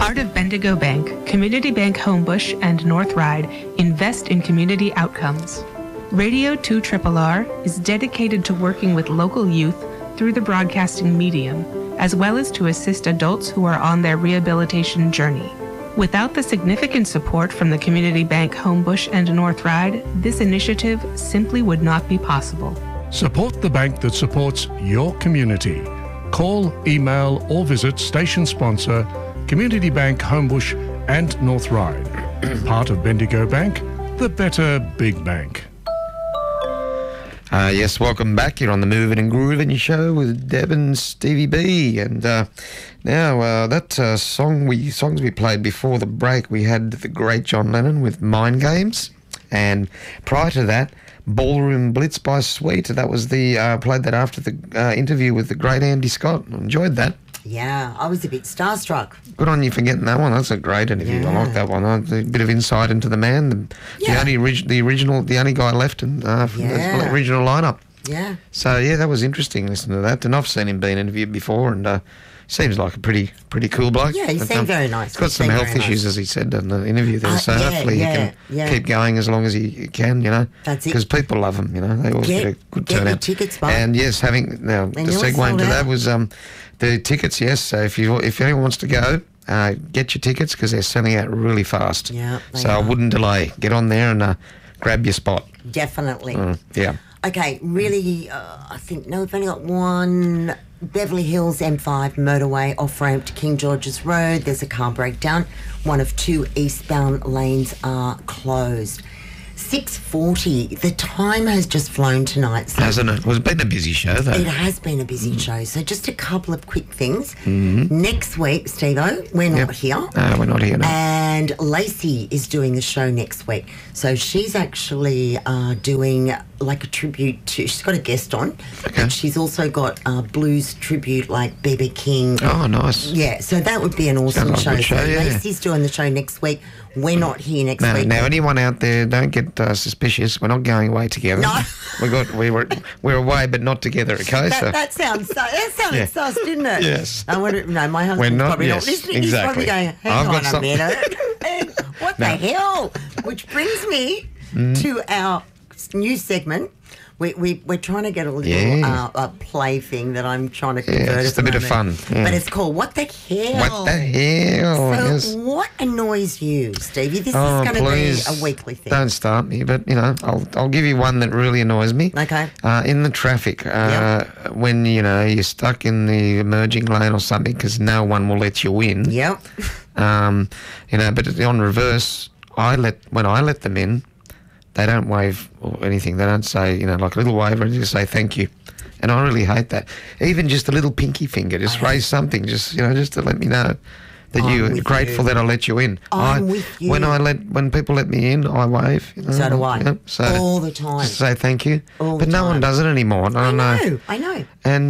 part of Bendigo Bank, Community Bank Homebush and North Ryde invest in community outcomes. Radio 2 RRR is dedicated to working with local youth through the broadcasting medium, as well as to assist adults who are on their rehabilitation journey. Without the significant support from the Community Bank Homebush and North Ryde, this initiative simply would not be possible. Support the bank that supports your community. Call, email or visit station sponsor Community Bank Homebush and North Ryde. Part of Bendigo Bank, the better big bank. Yes, welcome back. You're on the Moving and Grooving show with Deb and Stevie B. And now that songs we played before the break, we had the great John Lennon with Mind Games. And prior to that, Ballroom Blitz by Sweet. That was played that after the interview with the great Andy Scott. I enjoyed that. Yeah, I was a bit starstruck. Good on you for getting that one. That's a great interview. Yeah. I like that one. A bit of insight into the man, the only guy left from the original lineup. Yeah. So yeah, that was interesting listening to that. And I've seen him being interviewed before, and seems like a pretty cool bloke. Yeah, he seemed very nice. He's got some health issues, as he said in the interview there. So hopefully he can keep going as long as he can. You know, that's it. Because people love him. You know, they always get a good turnout. Your tickets, mate. And yes, the segue into that was the tickets. Yes, so if anyone wants to go, get your tickets because they're selling out really fast. Yeah. So I wouldn't delay. Get on there and grab your spot. Definitely. Yeah. Okay, really, I think, we've only got one. Beverly Hills M5 motorway off-ramp to King George's Road. There's a car breakdown. One of two eastbound lanes are closed. 6:40. The time has just flown tonight. So hasn't it? Well, it's been a busy show, though. It has been a busy show. So just a couple of quick things. Next week, Steve-O, we're not here. No, we're not here, no. And Lacey is doing the show next week. So she's actually doing like a tribute to... She's got a guest on. Okay. And she's also got a blues tribute like B.B. King. Oh, nice. Yeah, so that would be an awesome Sounds like a show. good show, yeah. Lacey's doing the show next week. We're not here next week. Now, anyone out there, don't get suspicious. We're not going away together. No. We're away, but not together. Okay, that sounded sus, didn't it? Yes. My husband's probably not listening. Exactly. He's probably going, hang on a minute. What the hell? Which brings me to our new segment. We're trying to get a little play thing that I'm trying to convert. Yeah, just a bit of fun. Yeah. But it's called What the Hell? What the hell? So what annoys you, Stevie? This is going to be a weekly thing. Don't start me, but, I'll give you one that really annoys me. Okay. In the traffic, when, you're stuck in the emerging lane or something because no one will let you in. Yep. But on reverse, when I let them in, they don't wave or anything. They don't say, like a little wave, and just say thank you. And I really hate that. Even just a little pinky finger, just raise something, just to let me know that you're grateful that I let you in. I'm with you. When people let me in, I wave. So do I. So all the time. Just say thank you. But no one does it anymore. I know. And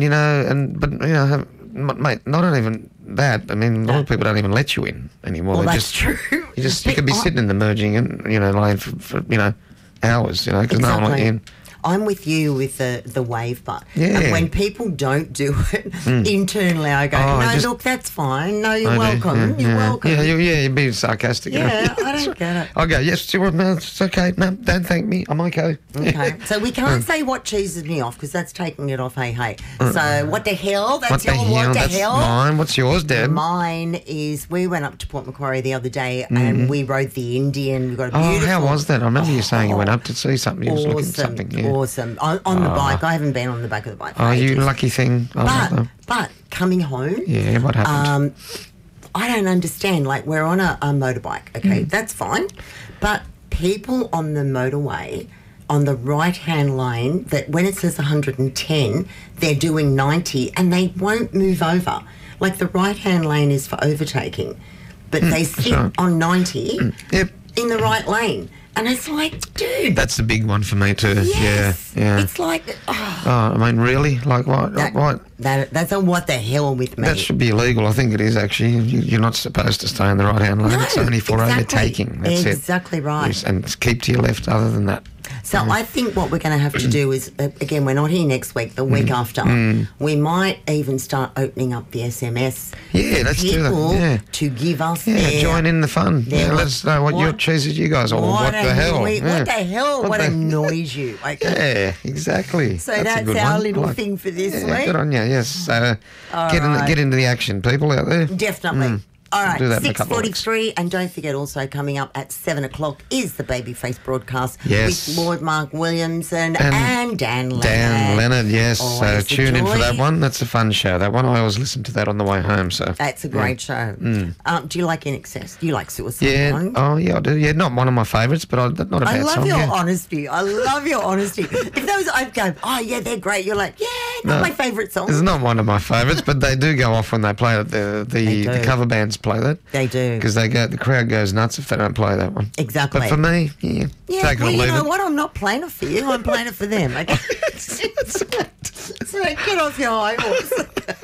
mate, not even that. I mean, a lot of people don't even let you in anymore. Well, that's true. You could be sitting in the merging and lane for hours, because no one let you in. I'm with you with the wave part. Yeah. And when people don't do it, internally I go, look, that's fine. No, you're welcome. You're welcome. Yeah, you're being sarcastic. Yeah, I don't get it. I go, yes, sure, no, it's okay. No, don't thank me. I'm okay. Okay. So we can't say what cheeses me off because that's taking it off, hey. So what the hell? That's what the hell? Mine. What's yours, Deb? Mine is, we went up to Port Macquarie the other day and we rode the Indian. We got a beautiful... Oh, how was that? I remember you saying you went up to see something. You was looking at something. Yeah. Awesome. On the bike. I haven't been on the back of the bike for you ages. lucky thing. But coming home... Yeah, what happened? I don't understand. Like, we're on a motorbike, okay? That's fine. But people on the motorway, on the right-hand lane, that when it says 110, they're doing 90 and they won't move over. Like, the right-hand lane is for overtaking. But they sit on 90 Yep. in the right lane. And it's like, dude. That's the big one for me too. Yes. Yeah. It's like, I mean, really? Like what? What? That's a what the hell with me. That should be illegal. I think it is actually. You're not supposed to stay in the right-hand lane. No, It's only for overtaking. That's exactly right. Yes, and keep to your left other than that. So I think what we're going to have to do is, again, we're not here next week, the week after. We might even start opening up the SMS. Yeah, let's do that. People Yeah. to give us Yeah, join in the fun. their- Yeah, let us know what chooses you guys, or what the hell. What the hell? What the- annoys you? Okay. Yeah, exactly. So a that's good our one. little thing for this Yeah, week. good on you. Yes. So get right. into the action, people out there. Definitely. All right, do that in a couple of 6:43, and don't forget also coming up at 7 o'clock is the Babyface broadcast Yes. with Lord Mark Williamson and Dan Leonard. Dan Leonard, yes. So Always a tune in for joy. that one. That's a fun show. That one, I always listen to that on the way home. So That's a great show. Do you like In Excess? Do you like Suicide yeah. One? Oh yeah, I do. Yeah, not one of my favourites, but not a bad I love song. your yeah. honesty. I love your honesty. If those, I'd go, oh yeah, they're great. You're like, yeah, not my favourite song. It's not one of my favourites, but they do go off when they play it. The do. cover bands play that. They do. Because the crowd goes nuts if they don't play that one. Exactly. But for me, yeah, Yeah, take it well, or you leave know it. what? I'm not playing it for you. I'm playing it for them. Okay? So get off your high horse.